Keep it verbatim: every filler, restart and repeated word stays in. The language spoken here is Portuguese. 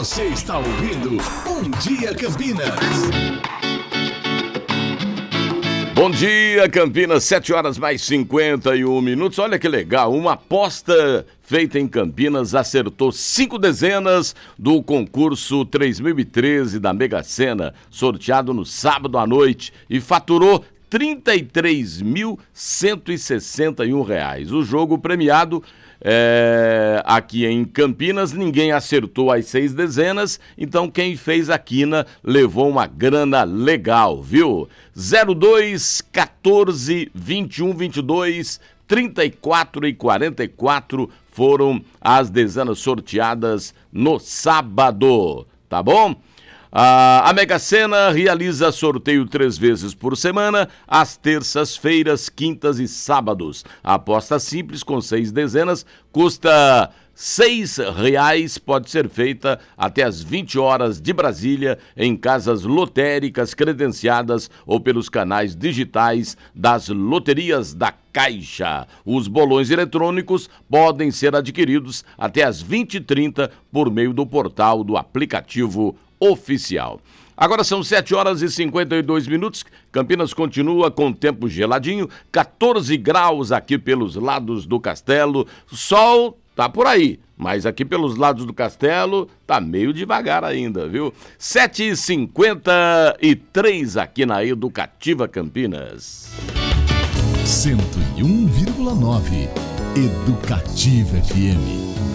Você está ouvindo Bom Dia Campinas. Bom dia, Campinas, sete horas mais cinquenta e um minutos. Olha que legal, uma aposta feita em Campinas acertou cinco dezenas do concurso três mil e treze da Mega Sena, sorteado no sábado à noite, e faturou trinta e três mil cento e sessenta e um reais. O jogo premiado é, aqui em Campinas, ninguém acertou as seis dezenas, então quem fez a quina levou uma grana legal, viu? zero dois, quatorze, vinte e um, vinte e dois, trinta e quatro e quarenta e quatro foram as dezenas sorteadas no sábado, tá bom? A, a Mega Sena realiza sorteio três vezes por semana, às terças-feiras, quintas e sábados. A aposta simples com seis dezenas custa seis reais, pode ser feita até às vinte horas de Brasília, em casas lotéricas credenciadas ou pelos canais digitais das loterias da Caixa. Os bolões eletrônicos podem ser adquiridos até às vinte e trinta por meio do portal do aplicativo oficial. Agora são sete horas e cinquenta e dois minutos. Campinas continua com tempo geladinho, quatorze graus aqui pelos lados do Castelo. Sol tá por aí, mas aqui pelos lados do Castelo tá meio devagar ainda, viu? sete e cinquenta e três aqui na Educativa Campinas. cento e um vírgula nove Educativa F M.